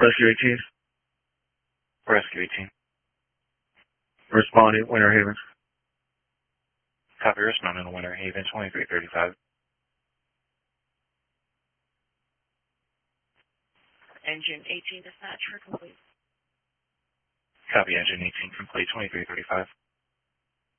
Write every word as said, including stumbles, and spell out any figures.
Rescue eighteen. Rescue eighteen. Responding, Winter Haven. Copy, responding to Winter Haven, twenty-three thirty-five. Engine eighteen dispatch for complete. Copy, engine eighteen complete, twenty-three thirty-five.